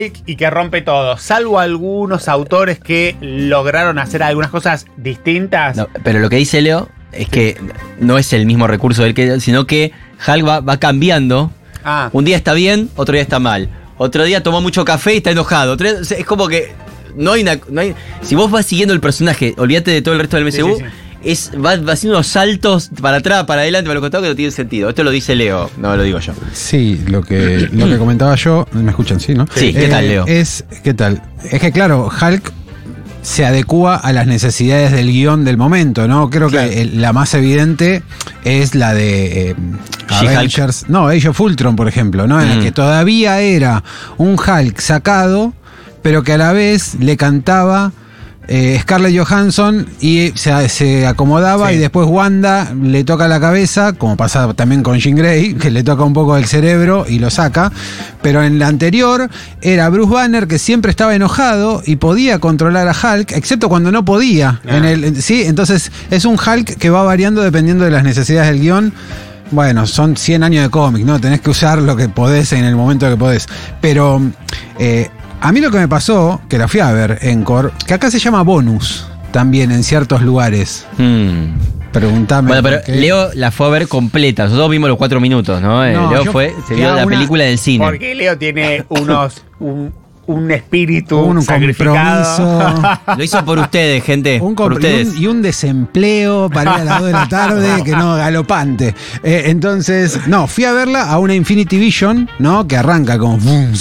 y que rompe todo, salvo algunos autores que lograron hacer algunas cosas distintas. No, pero lo que dice Leo es que no es el mismo recurso del que, sino que Hulk va cambiando. Un día está bien, otro día está mal. Otro día tomó mucho café y está enojado. Otro día, o sea, es como que no hay, si vos vas siguiendo el personaje, olvídate de todo el resto del MCU. Va haciendo unos saltos para atrás, para adelante, para los costados que no tienen sentido. Esto lo dice Leo, no lo digo yo. Sí, lo que comentaba yo, me escuchan, ¿sí, no? Sí, ¿qué tal, Leo? ¿Qué tal? Es que claro, Hulk se adecúa a las necesidades del guión del momento, ¿no? Creo que la más evidente es la de Avengers, no, Age of Ultron, por ejemplo, ¿no? En la que todavía era un Hulk sacado, pero que a la vez le cantaba Scarlett Johansson y se acomodaba, y después Wanda le toca la cabeza, como pasa también con Jean Grey, que le toca un poco del cerebro y lo saca. Pero en la anterior era Bruce Banner, que siempre estaba enojado y podía controlar a Hulk, excepto cuando no podía. ¿Sí? Entonces es un Hulk que va variando dependiendo de las necesidades del guión. Bueno, son 100 años de cómic, ¿no? Tenés que usar lo que podés en el momento que podés. Pero a mí lo que me pasó, que la fui a ver en Core, que acá se llama bonus también en ciertos lugares. Preguntame. Bueno, pero Leo la fue a ver completa. Nosotros vimos los 4 minutos, ¿no? Leo se vio la película del cine. Porque Leo tiene un espíritu sacrificado. Compromiso. Lo hizo por ustedes, gente. Por ustedes. Y un desempleo para ir a las 2 de la tarde, que no, galopante. Entonces, fui a verla a una Infinity Vision, ¿no? Que arranca con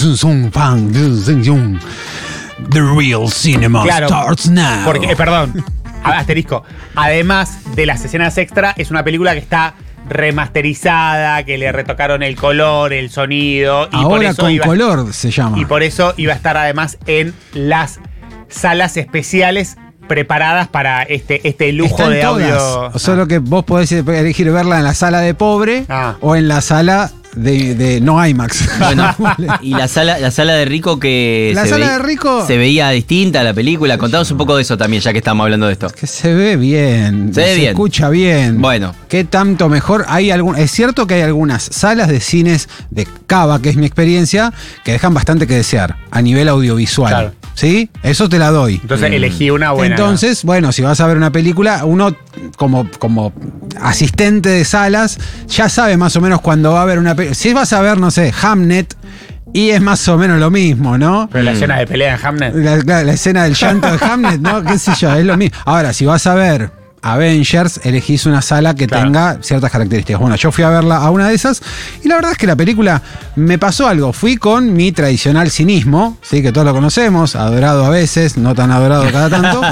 The real cinema starts now. Porque, perdón, asterisco. Además de las escenas extra, es una película que está remasterizada, que le retocaron el color, el sonido. Y ahora por eso con color se llama. Y por eso iba a estar además en las salas especiales preparadas para este lujo están de todas. audio. Solo que vos podés elegir verla en la sala de pobre o en la sala de no IMAX. Bueno, y la sala de Rico que se veía distinta a la película. Contanos un poco de eso también, ya que estamos hablando de esto. Que se ve bien, se escucha bien. Bueno, ¿qué tanto mejor? Es cierto que hay algunas salas de cines de Cava, que es mi experiencia, que dejan bastante que desear a nivel audiovisual. Claro. ¿Sí? Eso te la doy. Entonces elegí una buena. Entonces, bueno, si vas a ver una película, uno como asistente de salas ya sabe más o menos cuando va a ver una película. Si vas a ver, no sé, Hamnet, y es más o menos lo mismo, ¿no? Pero la escena de pelea en Hamnet. La escena del llanto de Hamnet, ¿no? Qué sé yo, es lo mismo. Ahora, si vas a ver Avengers, elegís una sala que tenga ciertas características. Bueno, yo fui a verla a una de esas y la verdad es que la película me pasó algo. Fui con mi tradicional cinismo, sí, que todos lo conocemos, adorado a veces, no tan adorado cada tanto.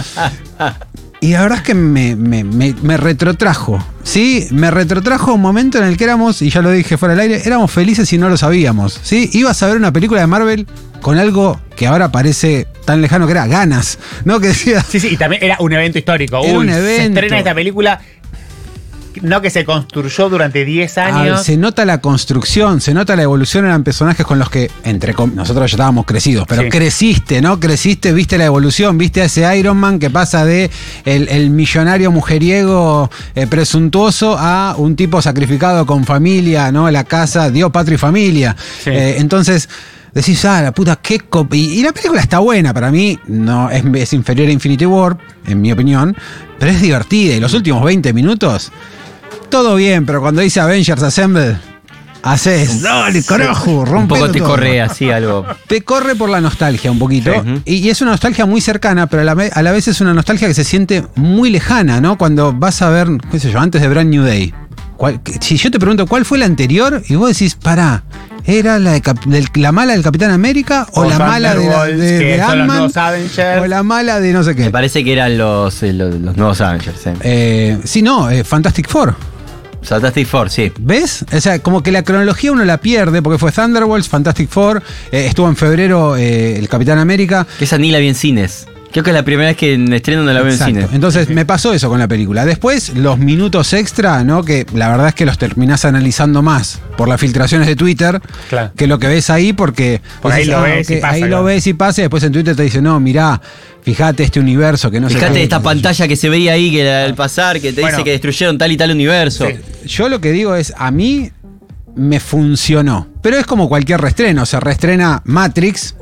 Y la verdad es que me retrotrajo, ¿sí? Me retrotrajo a un momento en el que éramos, y ya lo dije fuera del aire, éramos felices y no lo sabíamos, ¿sí? Ibas a ver una película de Marvel con algo que ahora parece tan lejano, que era ganas, ¿no? Que decía... Sí, y también era un evento histórico. Era un evento. Se estrena esta película, no, que se construyó durante 10 años. Se nota la construcción, se nota la evolución. Eran personajes con los que nosotros ya estábamos crecidos, pero creciste, ¿no? Creciste, viste la evolución, viste a ese Iron Man que pasa de el millonario mujeriego presuntuoso a un tipo sacrificado con familia, ¿no? La casa, Dios, patria y familia. Sí. Entonces... decís, la puta, qué y la película está buena, para mí no es inferior a Infinity War, en mi opinión, pero es divertida, y los últimos 20 minutos, todo bien, pero cuando dice Avengers Assemble, haces, dale, carajo, rompe. Un poco te corre así algo. Te corre por la nostalgia un poquito, y es una nostalgia muy cercana, pero a la vez es una nostalgia que se siente muy lejana, ¿no? Cuando vas a ver, qué sé yo, antes de Brand New Day. Si yo te pregunto cuál fue la anterior, y vos decís, pará, ¿era la mala del Capitán América o la mala de Ant-Man o la mala de no sé qué? Me parece que eran los nuevos Avengers. Sí, no, Fantastic Four. Fantastic Four, sí. ¿Ves? O sea, como que la cronología uno la pierde, porque fue Thunderbolts, Fantastic Four, estuvo en febrero el Capitán América. Que esa ni la vi en cines. Creo que es la primera vez que en estreno no la veo en cine. Entonces me pasó eso con la película. Después, los minutos extra, ¿no? Que la verdad es que los terminás analizando más por las filtraciones de Twitter que lo que ves ahí, porque ahí lo ves y pasa. Ahí lo ves y pasa, y después en Twitter te dice, no, mirá, fíjate este universo que no sé. Fíjate esta pantalla que se veía ahí, que al pasar, que te dice que destruyeron tal y tal universo. Sí. Yo lo que digo es, a mí me funcionó. Pero es como cualquier reestreno. Se reestrena Matrix,